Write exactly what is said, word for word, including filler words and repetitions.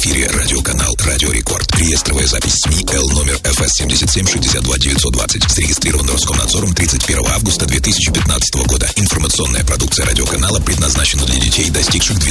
эфире радиоканал «Радио Рекорд». Реестровая запись СМИ Л номер эф эс семьдесят семь шестьдесят два девятьсот двадцать. Зарегистрирован Роскомнадзором тридцать первого августа две тысячи пятнадцатого года. Информационная продукция радиоканала предназначена для детей, достигших двенадцати